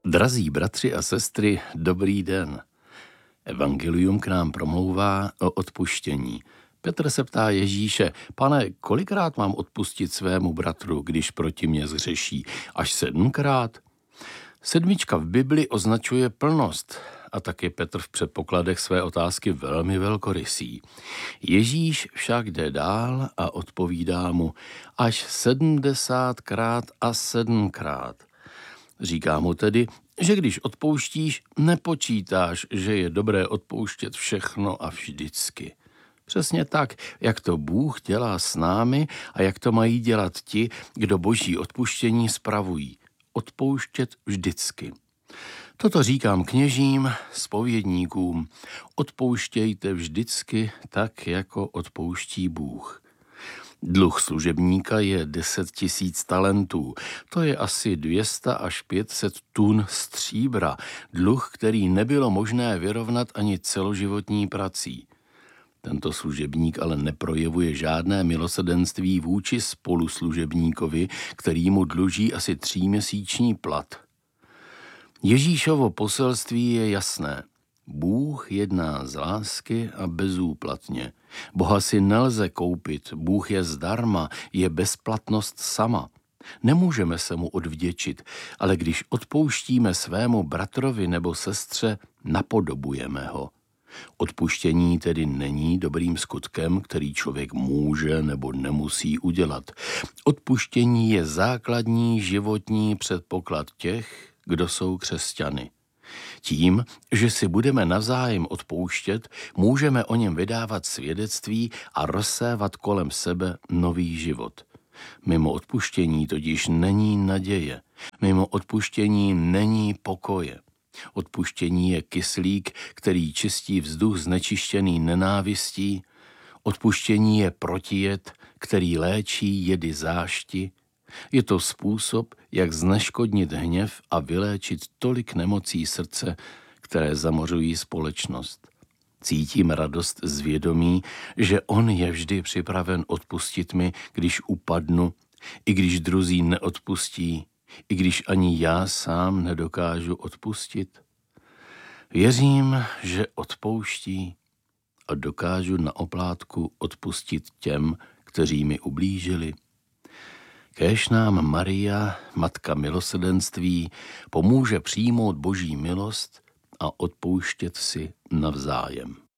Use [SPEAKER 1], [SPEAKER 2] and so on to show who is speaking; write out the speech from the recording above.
[SPEAKER 1] Drazí bratři a sestry, dobrý den. Evangelium k nám promlouvá o odpuštění. Petr se ptá Ježíše: Pane, kolikrát mám odpustit svému bratru, když proti mně zhřeší? Až 7krát? 7 v Bibli označuje plnost a tak je Petr v předpokladech své otázky velmi velkorysý. Ježíš však jde dál a odpovídá mu až 70krát a 7krát. Říká mu tedy, že když odpouštíš, nepočítáš, že je dobré odpouštět všechno a vždycky. Přesně tak, jak to Bůh dělá s námi a jak to mají dělat ti, kdo boží odpuštění spravují. Odpouštět vždycky. Toto říkám kněžím, zpovědníkům. Odpouštějte vždycky tak, jako odpouští Bůh. Dluh služebníka je 10 000 talentů. To je asi 200 až 500 tun stříbra. Dluh, který nebylo možné vyrovnat ani celoživotní prací. Tento služebník ale neprojevuje žádné milosrdenství vůči spoluslužebníkovi, který mu dluží asi 3měsíční plat. Ježíšovo poselství je jasné. Bůh jedná z lásky a bezúplatně. Boha si nelze koupit, Bůh je zdarma, je bezplatnost sama. Nemůžeme se mu odvděčit, ale když odpouštíme svému bratrovi nebo sestře, napodobujeme ho. Odpuštění tedy není dobrým skutkem, který člověk může nebo nemusí udělat. Odpuštění je základní životní předpoklad těch, kdo jsou křesťany. Tím, že si budeme navzájem odpouštět, můžeme o něm vydávat svědectví a rozsévat kolem sebe nový život. Mimo odpuštění totiž není naděje. Mimo odpuštění není pokoje. Odpuštění je kyslík, který čistí vzduch znečištěný nenávistí. Odpuštění je protijed, který léčí jedy zášti. Je to způsob, jak zneškodnit hněv a vyléčit tolik nemocí srdce, které zamořují společnost. Cítím radost z vědomí, že on je vždy připraven odpustit mi, když upadnu, i když druzí neodpustí, i když ani já sám nedokážu odpustit. Věřím, že odpouští a dokážu na oplátku odpustit těm, kteří mi ublížili. Kéž nám Maria, Matka milosrdenství, pomůže přijmout Boží milost a odpouštět si navzájem.